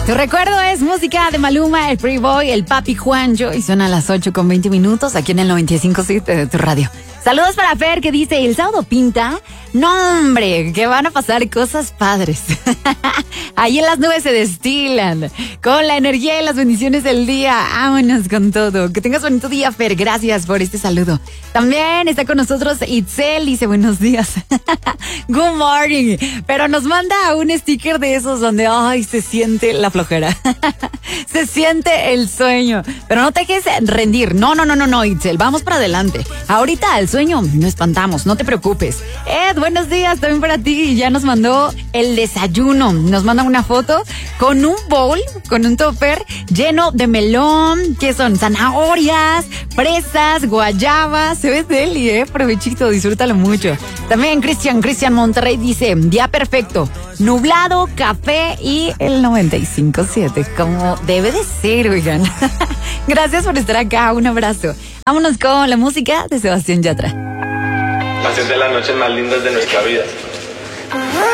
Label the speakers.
Speaker 1: Tu recuerdo es música de Maluma, el Free Boy, el Papi Juancho, y son a las 8:20 aquí en el 95.7 de tu radio. Saludos para Fer, que dice, ¿el sábado pinta? No, hombre, que van a pasar cosas padres. Ahí en las nubes se destilan con la energía y las bendiciones del día. Vámonos con todo. Que tengas bonito día, Fer. Gracias por este saludo. También está con nosotros Itzel, dice buenos días. Good morning. Pero nos manda un sticker de esos donde, ay, se siente la flojera. Se siente el sueño. Pero no te dejes rendir. No, Itzel. Vamos para adelante. Ahorita el sueño no espantamos, no te preocupes. Ed, buenos días también para ti. Ya nos mandó el desayuno. Nos manda una foto con un bowl, con un topper lleno de melón, que son zanahorias, fresas, guayabas. Se ve deli, provechito, disfrútalo mucho. También Cristian Monterrey dice, día perfecto, nublado, café y el 95.7, como debe de ser, oigan. Gracias por estar acá, un abrazo. Vámonos con la música de Sebastián Yatra.
Speaker 2: Canción de las noches más lindas de nuestra vida.